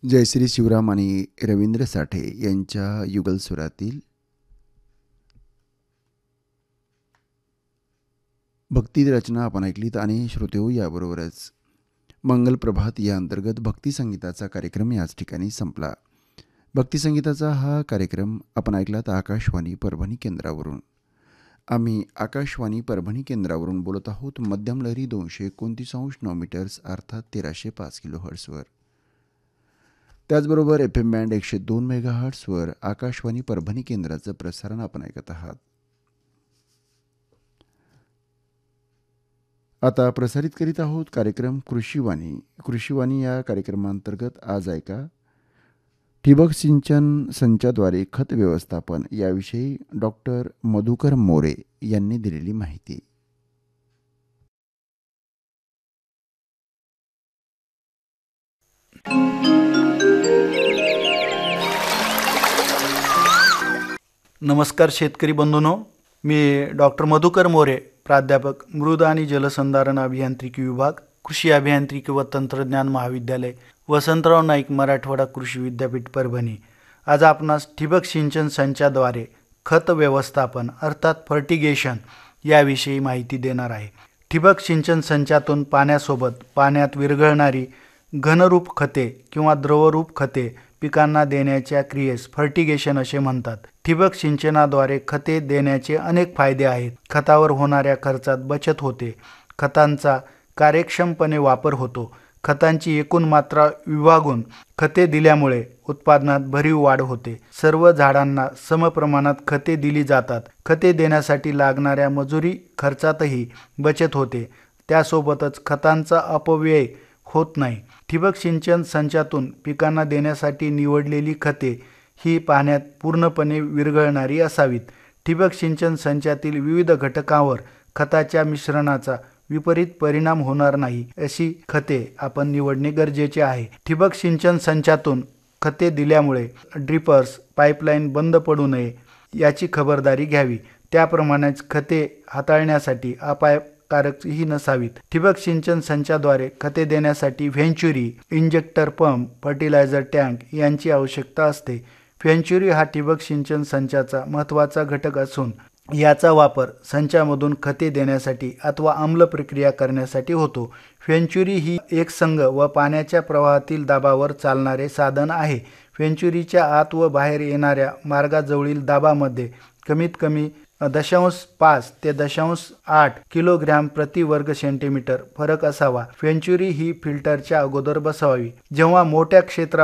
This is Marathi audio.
जयश्री शिवराम आणि रवींद्र साठे यांच्या युगल स्वरातील भक्ती रचना आपण ऐकलीत. आणि श्रोतेहो, याबरोबरच मंगल प्रभात या अंतर्गत भक्ती संगीताचा कार्यक्रम याच ठिकाणी संपला. भक्ती संगीताचा हा कार्यक्रम आपण ऐकलात आकाशवाणी परभणी केंद्रावरून. आम्ही आकाशवाणी परभणी केंद्रावरून बोलत आहोत. मध्यम लहरी 229.9 मीटर्स अर्थात 1305 किलो हर्ट्सवर. त्याचबरोबर FM बँड 102 मेगाहर्ट्सवर आकाशवाणी परभणी केंद्राचं प्रसारण आपण ऐकत आहात. आता प्रसारित करीत आहोत कार्यक्रम कृषीवाणी. कृषीवाणी या कार्यक्रमांतर्गत आज ऐका ठिबक सिंचन संचाद्वारे खत व्यवस्थापन याविषयी डॉक्टर मधुकर मोरे यांनी दिलेली माहिती. नमस्कार शेतकरी बंधूंनो, मी डॉक्टर मधुकर मोरे, प्राध्यापक मृद आणि जलसंधारण अभियांत्रिकी विभाग, कृषी अभियांत्रिकी व तंत्रज्ञान महाविद्यालय, वसंतराव नाईक मराठवाडा कृषी विद्यापीठ परभणी. आज आपणास ठिबक सिंचन संचाद्वारे खत व्यवस्थापन अर्थात फर्टिगेशन याविषयी माहिती देणार आहे. ठिबक सिंचन संचातून पाण्यासोबत पाण्यात विरघळणारी घनरूप खते किंवा द्रवरूप खते पिकांना देण्याच्या क्रियेस फर्टिगेशन असे म्हणतात. ठिबक सिंचनाद्वारे खते देण्याचे अनेक फायदे आहेत. खतावर होणाऱ्या खर्चात बचत होते. खतांचा कार्यक्षमपणे वापर होतो. खतांची एकूण मात्रा विभागून खते दिल्यामुळे उत्पादनात भरीव वाढ होते. सर्व झाडांना समप्रमाणात खते दिली जातात. खते देण्यासाठी लागणाऱ्या मजुरी खर्चातही बचत होते. त्यासोबतच खतांचा अपव्यय होत नाही. ठिबक सिंचन संचातून पिकांना देण्यासाठी निवडलेली खते ही पाण्यात पूर्णपणे विरघळणारी असावीत. ठिबक सिंचन संचातील विविध घटकांवर खताच्या मिश्रणाचा विपरीत परिणाम होणार नाही अशी खते आपण निवडणे गरजेचे आहे. ठिबक सिंचन संचातून खते दिल्यामुळे ड्रिपर्स पाईपलाईन बंद पडू नये याची खबरदारी घ्यावी. त्याप्रमाणेच खते हाताळण्यासाठी अपायकारकही नसावीत. ठिबक सिंचन संचाद्वारे खते देण्यासाठी व्हेंचुरी, इंजेक्टर पंप, फर्टिलायझर टँक यांची आवश्यकता असते. व्हेंचुरी हा ठिबक सिंचन संचाचा महत्त्वाचा घटक असून याचा वापर संचामधून खते देण्यासाठी अथवा आम्ल प्रक्रिया करण्यासाठी होतो. व्हेंचुरी ही एकसंग व पाण्याच्या प्रवाहातील दाबावर चालणारे साधन आहे. व्हेंचुरीच्या आत व बाहेर येणाऱ्या मार्गाजवळील दाबामध्ये कमीत कमी 0.5 ते 0.8 किलोग्रॅम प्रति वर्ग सेंटीमीटर फरक असावा. व्हेंचुरी ही फिल्टरच्या अगोदर बसवावी. जेव्हा मोठ्या क्षेत्रात